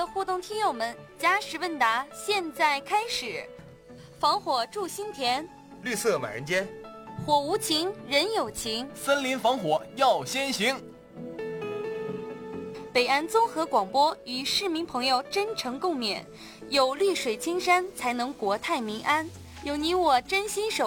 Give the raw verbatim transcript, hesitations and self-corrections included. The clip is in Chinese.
互动听友们，加时问答现在开始。防火筑心田， 绿色满人间， 火无情人有情， 森林防火要先行。 北安综合广播与市民朋友真诚共勉，有绿水青山才能国泰民安，有你我真心守